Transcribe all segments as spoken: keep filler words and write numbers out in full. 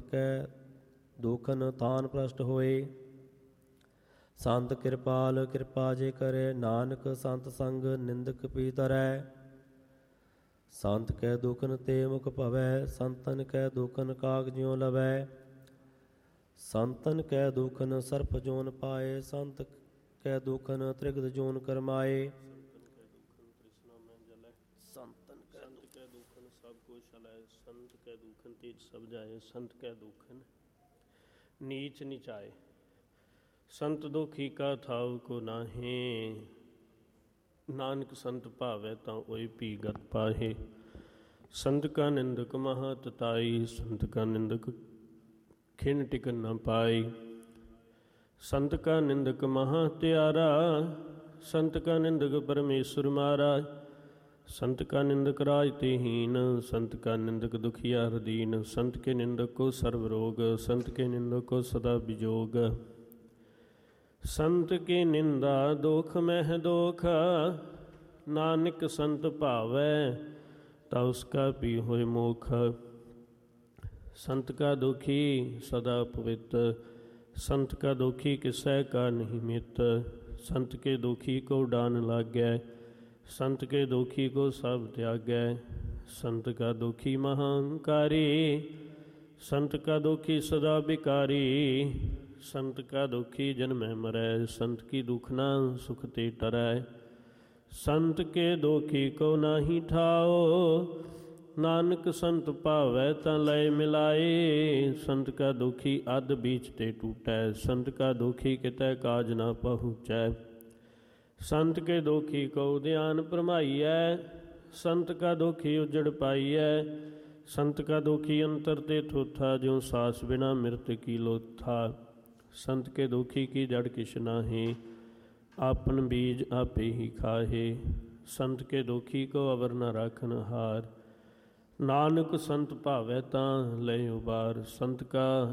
ਕੈ ਦੁਖਨ ਤਾਨ ਪ੍ਰਸ਼ਟ ਹੋਏ। ਸੰਤ ਕਿਰਪਾਲ ਕਿਰਪਾ ਜੇ ਕਰੇ, ਨਾਨਕ ਸੰਤ ਸੰਗ ਨਿੰਦਕ ਪੀ ਤਰੈ। ਸੰਤ ਕੈ ਦੁਖਨ ਤੇ ਮੁਖ ਭਵੈ, ਸੰਤਨ ਕੈ ਦੁਖਨ ਕਾਗ ਜਿਉ ਲਵੈ। ਸੰਤਨ ਕੈ ਦੁਖਨ ਸਰਪ ਜੋਨ ਪਾਏ, ਸੰਤ ਕੈ ਦੁਖਨ ਤ੍ਰਿਗਦ ਜੋਨ ਕਰਮਾਏ। ਸੰਤਨ ਕੈ ਦੁਖਨ ਸਭ ਕੋ ਛਲੈ, ਸੰਤ ਕੈ ਦੁਖਨ ਤੇਜ ਸਭ ਜਾਏ। ਸੰਤ ਕੈ ਦੁਖਨ ਨੀਚ ਨਿਚਾਏ, ਸੰਤ ਦੁਖੀ ਕਾ ਥਾਉ ਕੋ ਨਾਹੀਂ। ਨਾਨਕ ਸੰਤ ਭਾਵੈ ਤਾਂ ਓਇ ਪੀ ਗਤ ਪਾਹੇ। ਸੰਤ ਕਾ ਨਿੰਦਕ ਮਹਾ ਤਤਾਈ, ਸੰਤ ਕਾ ਨਿੰਦਕ ਖਿਨ ਟਿਕਨ ਨ ਪਾਈ। ਸੰਤ ਕਾ ਨਿੰਦਕ ਮਹਾ ਹਤਿਆਰਾ, ਸੰਤ ਕਾ ਨਿੰਦਕ ਪਰਮੇਸ਼ਰ ਮਾਰਾ। ਸੰਤ ਕਾ ਨਿੰਦਕ ਰਾਜ ਤੇ ਹੀਨ, ਸੰਤ ਕਾ ਨਿੰਦਕ ਦੁਖੀਆ ਹਰਦੀਨ। ਸੰਤ ਕੇ ਨਿੰਦਕ ਕੋ ਸਰਬ ਰੋਗ, ਸੰਤ ਕੇ ਨਿੰਦਕ ਕੋ ਸਦਾ ਵਿਜੋਗ। ਸੰਤ ਕੀ ਨਿੰਦਾ ਦੋਖ ਮਹਿ ਦੋਖ, ਨਾਨਕ ਸੰਤ ਭਾਵੈ ਤਾ ਉਸਕਾ ਪੀ ਹੋਇ ਮੋਖ। ਸੰਤ ਕਾ ਦੁਖੀ ਸਦਾ ਪਵਿੱਤ, ਸੰਤ ਕਾ ਦੁਖੀ ਕਿਸੈ ਕਾ ਨਹੀਂ ਮਿਤ। ਸੰਤ ਕੇ ਦੁਖੀ ਕੋ ਡਾਨ ਲਾਗੈ, ਸੰਤ ਕੇ ਦੁਖੀ ਕੋ ਸਭ ਤਿਆਗੈ। ਸੰਤ ਕਾ ਦੁਖੀ ਮਹਾਂਕਾਰੀ, ਸੰਤ ਕਾ ਦੁਖੀ ਸਦਾ ਬਿਕਾਰੀ। ਸੰਤ ਕਾ ਦੁਖੀ ਜਨਮੈ ਮਰੈ, ਸੰਤ ਕੀ ਦੁਖ ਨਾ ਸੁਖ ਤੇ ਟਰੈ। ਸੰਤ ਕੇ ਦੁਖੀ ਕੋ ਨਾਹੀ ਠਾਓ, ਨਾਨਕ ਸੰਤ ਭਾਵੈ ਤਾਂ ਲੈ ਮਿਲਾਏ। ਸੰਤ ਕਾ ਦੁਖੀ ਅੱਧ ਬੀਚ ਤੇ ਟੂਟੈ, ਸੰਤ ਕਾ ਦੁਖੀ ਕਿਤੈ ਕਾਜ ਨਾ ਪਹੁੰਚੈ। ਸੰਤ ਕੇ ਦੁਖੀ ਕੋ ਧਿਆਨ ਭਰਮਾਈਐ, ਸੰਤ ਕਾ ਦੁਖੀ ਉਜੜ ਪਾਈਐ। ਸੰਤ ਕਾ ਦੁਖੀ ਅੰਤਰ ਤੇ ਥੋਥਾ, ਜਿਉ ਸਾਸ ਬਿਨਾ ਮਿਰਤ ਕੀ ਲੋਥਾ। ਸੰਤ ਕੇ ਦੁਖੀ ਕੀ ਜੜ ਕਿਛ ਨਾਹੀਂ, ਆਪਨ ਬੀਜ ਆਪੇ ਹੀ ਖਾਹੇ। ਸੰਤ ਕੇ ਦੁਖੀ ਕੋ ਅਵਰ ਨ ਰਾਖਨ ਹਾਰ, ਨਾਨਕ ਸੰਤ ਭਾਵੈ ਤਾਂ ਲੈ ਉਬਾਰ। ਸੰਤ ਕਾ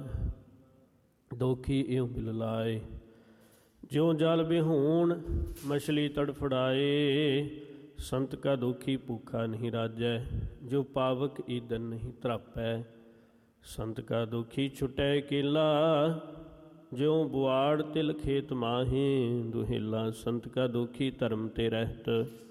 ਦੁਖੀ ਇਉ ਬਿਲ ਲਾਏ, ਜਿਉ ਜਲ ਬਿਹੂਣ ਮਛਲੀ ਤੜਫੜਾਏ। ਸੰਤ ਕਾ ਦੁਖੀ ਭੂਖਾ ਨਹੀਂ ਰਾਜੈ, ਜੋ ਪਾਵਕ ਈਦਨ ਨਹੀਂ ਤਰਾਪੈ। ਸੰਤ ਕਾ ਦੁਖੀ ਛੁਟੈ ਕੇਲਾ, ਜਿਉ ਬੁਆੜ ਤਿਲ ਖੇਤ ਮਾਹੇ ਦੁਹੇਲਾ। ਸੰਤ ਕਾ ਦੁਖੀ ਧਰਮ ਤੇ ਰਹਿਤ,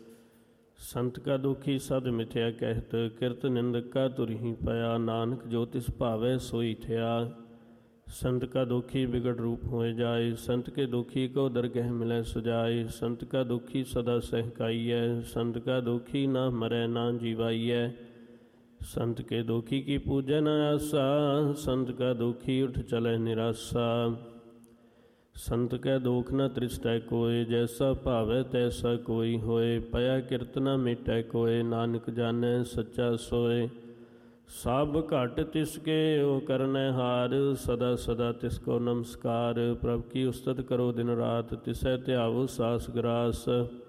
ਸੰਤ ਕਾ ਦੁਖੀ ਸਦ ਮਿਥਿਆ ਕਹਿਤ। ਕਿਰਤ ਨਿੰਦਕ ਕਾ ਤੁਰਹੀ ਪਿਆ, ਨਾਨਕ ਜੋ ਤਿਸ ਭਾਵੈ ਸੋਈ ਥਿਆ। ਸੰਤ ਕਾ ਦੁਖੀ ਬਿਗੜ ਰੂਪ ਹੋਏ ਜਾਏ, ਸੰਤ ਕੇ ਦੁਖੀ ਕੋ ਦਰਗਹਿ ਮਿਲੈ ਸੁਜਾਏ। ਸੰਤ ਕਾ ਦੁਖੀ ਸਦਾ ਸਹਿਕਾਈਐ, ਸੰਤ ਕਾ ਦੁਖੀ ਨਾ ਮਰੈ ਨਾ ਜੀਵਾਈਐ। ਸੰਤ ਕੇ ਦੁਖੀ ਕੀ ਪੂਜੈ ਨ ਆਸਾ, ਸੰਤ ਕਾ ਦੁਖੀ ਉਠ ਚਲੈ ਨਿਰਾਸਾ। ਸੰਤ ਕੈ ਦੁਖ ਨ ਤ੍ਰਿਸਟੈ ਕੋਇ, ਜੈਸਾ ਭਾਵੈ ਤੈਸਾ ਕੋਈ ਹੋਏ। ਪਿਆ ਕਿਰਤ ਨ ਮੇਟੈ ਕੋਇ, ਨਾਨਕ ਜਾਣੈ ਸੱਚਾ ਸੋਏ। ਸਭ ਘਟ ਤਿਸ ਕੇ ਓ ਕਰਨੈ ਹਾਰ, ਸਦਾ ਸਦਾ ਤਿਸ ਕੋ ਨਮਸਕਾਰ। ਪ੍ਰਭ ਕੀ ਉਸਤਤ ਕਰੋ ਦਿਨ ਰਾਤ, ਤਿਸੈ ਧਿਆਵੋ ਸਾਸ ਗਰਾਸ।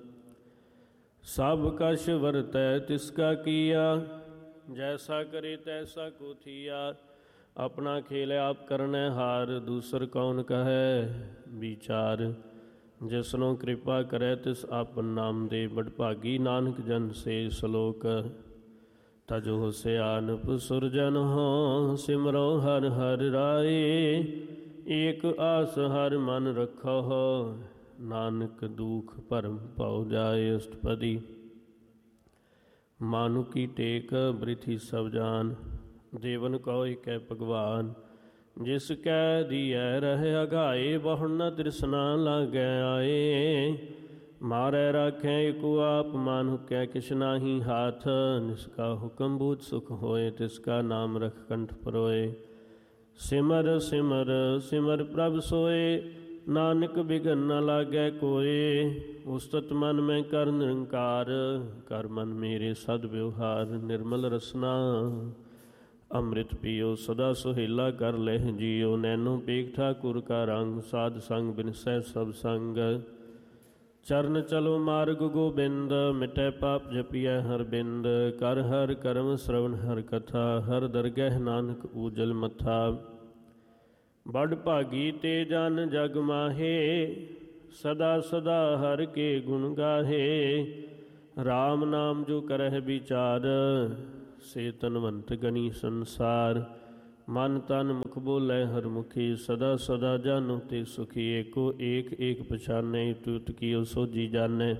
ਸਭ ਕਛ ਵਰਤੈ ਤਿਸ ਕਾ ਕੀਆ, ਜੈਸਾ ਕਰੇ ਤੈਸਾ ਕੋ ਥੀਆ। ਆਪਣਾ ਖੇਲ ਆਪ ਕਰਨੈ ਹਾਰ, ਦੂਸਰ ਕੌਣ ਕਹੈ ਵਿਚਾਰ। ਜਿਸਨੂੰ ਕਿਰਪਾ ਕਰੈ ਤਿਸ ਆਪਨ ਨਾਮ ਦੇ, ਬਡਭਾਗੀ ਨਾਨਕ ਜਨ ਸੇ ਸਲੋਕ। ਤਜੋ ਸਿਆਨਪ ਸੁਰਜਨ ਹੋ, ਸਿਮਰੋ ਹਰਿ ਹਰਿ ਰਾਏ। ਏਕ ਆਸ ਹਰਿ ਮਨ ਰੱਖੋ, ਨਾਨਕ ਦੁਖ ਭਰਮ ਭਉ ਜਾਏ। ਅਸ਼ਟਪਦੀ। ਮਾਨੁ ਕੀ ਟੇਕ ਬ੍ਰਿਥੀ ਸਭ ਜਾਨ, ਦੇਵਨ ਕਉ ਏਕੈ ਭਗਵਾਨ। ਜਿਸ ਕੈ ਦੀਐ ਰਹਿ ਅਗਾਏ, ਬਹੁ ਨ ਤ੍ਰਿਸ਼ਨਾ ਲਾਗੈ ਆਏ। ਮਾਰੈ ਰਾਖੈ ਏਕੋ ਆਪ, ਮਾਨੁ ਕੈ ਕਿਛ ਨਾਹੀ ਹਾਥ। ਜਿਸ ਕਾ ਹੁਕਮ ਬੂਝ ਸੁਖ ਹੋਏ, ਤਿਸ ਕਾ ਨਾਮ ਰਖ ਕੰਠ ਪਰੋਏ। ਸਿਮਰ ਸਿਮਰ ਸਿਮਰ ਪ੍ਰਭ ਸੋਏ, ਨਾਨਕ ਬਿਘਨ ਨ ਲਾਗੈ ਕੋਏ। ਉਸਤਤ ਮਨ ਮੈਂ ਕਰ ਨਿਰੰਕਾਰ, ਕਰ ਮਨ ਮੇਰੇ ਸਦ ਵਿਵਹਾਰ। ਨਿਰਮਲ ਰਸਨਾ ਅੰਮ੍ਰਿਤ ਪੀਓ, ਸਦਾ ਸੁਹੇਲਾ ਕਰ ਲਹਿ ਜੀਓ। ਨੈਨੋ ਪੇਖ ਠਾਕੁਰ ਕਾ ਰੰਗ, ਸਾਧ ਸੰਗ ਬਿਨਸੈ ਸਭ ਸੰਗ। ਚਰਨ ਚਲੋ ਮਾਰਗ ਗੋਬਿੰਦ, ਮਿਟੈ ਪਾਪ ਜਪੀਐ ਹਰ ਬਿੰਦ। ਕਰ ਹਰ ਕਰਮ ਸ਼ਰਵਣ ਹਰ ਕਥਾ, ਹਰ ਦਰਗਹਿ ਨਾਨਕ ਊਜਲ ਮਥਾ। ਬੜ ਭਾਗੀ ਤੇ ਜਨ ਜਗ ਮਾਹੇ, ਸਦਾ ਸਦਾ ਹਰਿ ਕੇ ਗੁਣ ਗਾਹੇ। ਰਾਮ ਨਾਮ ਜੋ ਕਰਹਿ ਵਿਚਾਰ, ਸੇ ਧਨਵੰਤ ਗਣੀ ਸੰਸਾਰ। ਮਨ ਤਨ ਮੁਖ ਬੋਲੇ ਹਰ ਮੁਖੀ, ਸਦਾ ਸਦਾ ਜਾਨੋ ਤੇ ਸੁਖੀ। ਏਕੋ ਏਕ ਏਕ ਪਛਾਨੇ, ਟੂਟ ਕੀਓ ਸੋਜੀ ਜਾਣੈ।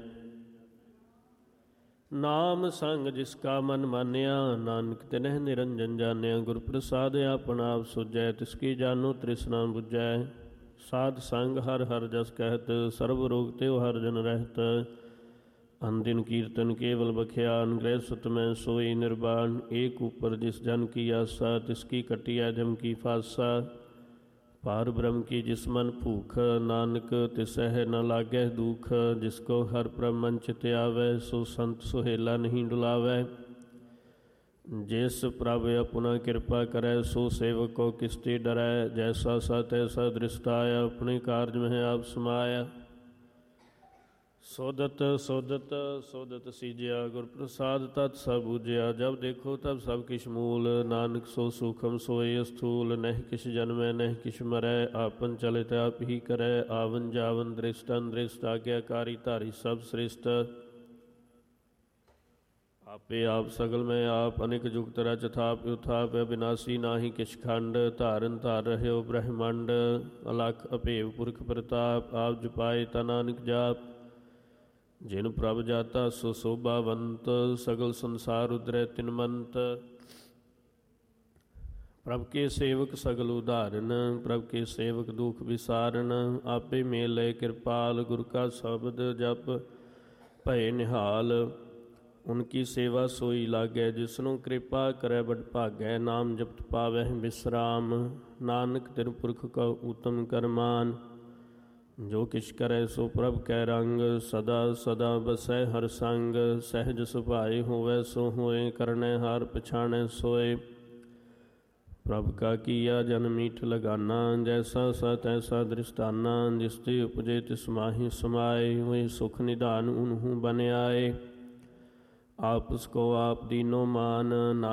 ਨਾਮ ਸੰਗ ਜਿਸ ਕਾ ਮਨ ਮਾਨਿਆ, ਨਾਨਕ ਤਿਨਹਿ ਨਿਰੰਜਨ ਜਾਣਿਆ। ਗੁਰ ਪ੍ਰਸਾਦ ਆਪਨ ਆਪ ਸੁਝੈ, ਤਿਸ ਕੀ ਜਾਨੋ ਤ੍ਰਿਸ਼ਨਾ ਬੁਝੈ। ਸਾਧ ਸੰਗ ਹਰ ਹਰ ਜਸ ਕਹਿਤ, ਸਰਬ ਰੋਗ ਤਿਉ ਹਰ ਜਨ ਰਹਿਤ। ਅਨਦਿਨ ਕੀਰਤਨ ਕੇਵਲ ਬਖਿਆਨ, ਗ੍ਰਹਿ ਸੁਤ ਮੈਂ ਸੋਈ ਨਿਰਵਾਣ। ਏਕ ਉਪਰ ਜਿਸ ਜਨ ਕੀ ਆਸਾ, ਤਿਸ ਕੀ ਕਟਿਆ ਜਮ ਕੀ ਫਾਸਾ। ਪਾਰ ਬ੍ਰਹਮ ਕੀ ਜਿਸ ਮਨ ਭੂਖ, ਨਾਨਕ ਤਿਸਹਿ ਨ ਲਾਗੈ ਦੁਖ। ਜਿਸ ਕੋ ਹਰ ਪ੍ਰਭ ਮਨ ਚਿਤ ਆਵੈ, ਸੋ ਸੰਤ ਸੁਹੇਲਾ ਨਹੀਂ ਡੁਲਾਵੈ। ਜਿਸ ਪ੍ਰਭ ਆਪਣਾ ਕਿਰਪਾ ਕਰੈ, ਸੋ ਸੇਵਕ ਕੋ ਕਿਸ ਤੇ ਡਰੈ। ਜੈਸਾ ਸਾ ਤੈਸਾ ਦ੍ਰਿਸ਼ਟਾਇਆ, ਆਪਣੇ ਕਾਰਜ ਮਹਿ ਆਪ ਸਮਾਇਆ। ਸੋਦਤ ਸੋਦਤ ਸੋਦਤ ਸੀਜਿਆ, ਗੁਰ ਪ੍ਰਸਾਦ ਤਤ ਸਭ ਬੂਝਿਆ। ਜਬ ਦੇਖੋ ਤਬ ਸਭ ਕਿਛ ਮੂਲ, ਨਾਨਕ ਸੋ ਸੂਖਮ ਸੋਏ ਅਸਥੂਲ। ਨਹਿ ਕਿਛ ਜਨਮੈ ਨਹਿ ਕਿਛ ਮਰੈ, ਆਪਨ ਚਲਿਤ ਆਪ ਹੀ ਕਰੈ। ਆਵਨ ਜਾਵਨ ਦ੍ਰਿਸ਼ਟ ਅੰਦ੍ਰਿਸ਼ਟ, ਆਗਿਆਕਾਰੀ ਧਾਰੀ ਸਭ ਸ੍ਰਿਸ਼ਟ। ਆਪੇ ਆਪ ਸਗਲ ਮੈਂ ਆਪ, ਅਨੇਕ ਜੁਗਤ ਰਚ ਥਾਪ ਉਥਾਪ। ਅਬਿਨਾਸੀ ਨਾਹੀ ਕਿਛ ਖੰਡ, ਧਾਰਨ ਧਾਰ ਰਹਿਓ ਬ੍ਰਹਿਮੰਡ। ਅਲਖ ਅਭੇਵ ਪੁਰਖ ਪ੍ਰਤਾਪ, ਆਪ ਜਪਾਏ ਤਾ ਨਾਨਕ ਜਾਪ। ਜਿਨ ਪ੍ਰਭ ਜਾਤਾ ਸੋ ਸੋਭਾਵੰਤ, ਸਗਲ ਸੰਸਾਰ ਉਦਰੈ ਤਿਨਮੰਤ। ਪ੍ਰਭ ਕੇ ਸੇਵਕ ਸਗਲ ਉਦਾਹਰਨ, ਪ੍ਰਭ ਕੇ ਸੇਵਕ ਦੁਖ ਵਿਸਾਰਨ। ਆਪੇ ਮੇਲ ਲਏ ਕਿਰਪਾਲ, ਗੁਰ ਕਾ ਸ਼ਬਦ ਜਪ ਭਏ ਨਿਹਾਲ। ਉਨਕੀ ਸੇਵਾ ਸੋਈ ਲਾਗੈ, ਜਿਸਨੂੰ ਕਿਰਪਾ ਕਰੈ ਬਡ ਭਾਗੈ। ਨਾਮ ਜਪਤ ਪਾਵਹਿ ਬਿਸਰਾਮ, ਨਾਨਕ ਤਿਨ ਪੁਰਖ ਕਉ ਊਤਮ ਕਰਮਾਨ। ਜੋ ਕਿਛ ਕਰੈ ਸੋ ਪ੍ਰਭ ਕੈ ਰੰਗ, ਸਦਾ ਸਦਾ ਬਸੈ ਹਰ ਸੰਗ। ਸਹਿਜ ਸੁਭਾਏ ਹੋਵੈ ਸੋ ਹੋਏ, ਕਰਨੈ ਹਾਰ ਪਛਾਣੈ ਸੋਏ। ਪ੍ਰਭ ਕਾ ਕੀਆ ਜਨ ਮੀਠ ਲਗਾਨਾ, ਜੈਸਾ ਸਾ ਤੈਸਾ ਦ੍ਰਿਸ਼ਟਾਨਾ। ਜਿਸ ਤੇ ਉਪਜੇ ਤਿਸ ਮਾਹੀ ਸਮਾਏ, ਹੋਏ ਸੁਖ ਨਿਧਾਨ ਉਨਹੂ ਬਨ ਆਏ। ਆਪਸ ਕੋ ਆਪ ਦੀਨੋ ਮਾਨ,